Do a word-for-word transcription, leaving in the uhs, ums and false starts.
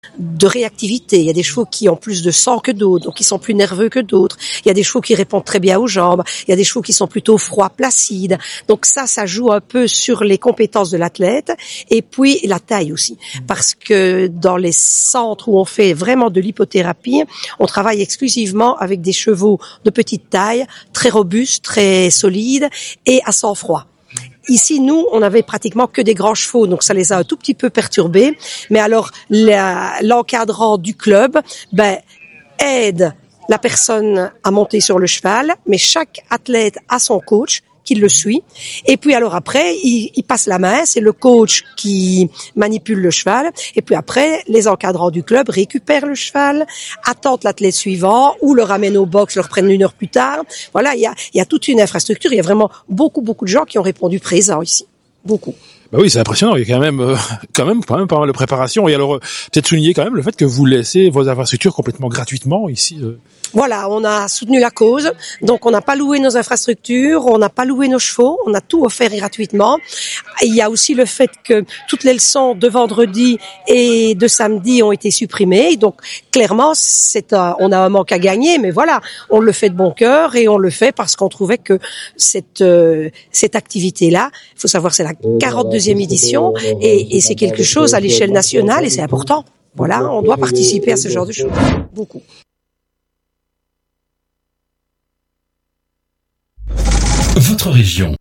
de réactivité. Il y a des chevaux qui ont plus de sang que d'autres, donc ils sont plus nerveux que d'autres. Il y a des chevaux qui répondent très bien aux jambes. Il y a des chevaux qui sont plutôt froids, placides. Donc ça, ça joue un peu sur les compétences de l'athlète. Et puis la taille aussi. Parce que dans les centres où on fait vraiment de l'hypothérapie, on travaille exclusivement avec des chevaux de petite taille, très robustes, très solides et à sang froid. Ici, nous, on avait pratiquement que des grands chevaux, donc ça les a un tout petit peu perturbés. Mais alors, la, l'encadrant du club, ben, aide la personne à monter sur le cheval, mais chaque athlète a son coach qui le suit. Et puis alors après, il, il passe la main, c'est le coach qui manipule le cheval. Et puis après, les encadrants du club récupèrent le cheval, attendent l'athlète suivant ou le ramènent au box, le reprennent une heure plus tard. Voilà, il y a, il y a toute une infrastructure. Il y a vraiment beaucoup, beaucoup de gens qui ont répondu présent ici. Beaucoup. Bah oui, c'est impressionnant. Il y a quand même, euh, quand même, quand même pas mal de préparation. Et alors, euh, peut-être souligner quand même le fait que vous laissez vos infrastructures complètement gratuitement ici. Euh. Voilà, on a soutenu la cause, donc on n'a pas loué nos infrastructures, on n'a pas loué nos chevaux, on a tout offert gratuitement. Et il y a aussi le fait que toutes les leçons de vendredi et de samedi ont été supprimées, donc clairement c'est un, on a un manque à gagner, mais voilà, on le fait de bon cœur et on le fait parce qu'on trouvait que cette euh, cette activité-là, il faut savoir c'est la quarante-deuxième édition et, et c'est quelque chose à l'échelle nationale et c'est important. Voilà, on doit participer à ce genre de choses, beaucoup. Votre région.